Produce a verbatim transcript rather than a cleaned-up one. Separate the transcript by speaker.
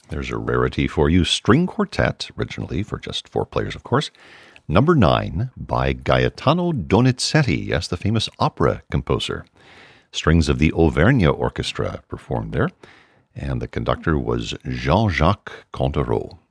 Speaker 1: There's a rarity for you. String Quartet, originally for just four players, of course. Number nine by Gaetano Donizetti, yes, the famous opera composer. Strings of the Auvergne Orchestra performed there, and the conductor was Jean-Jacques Cantereau.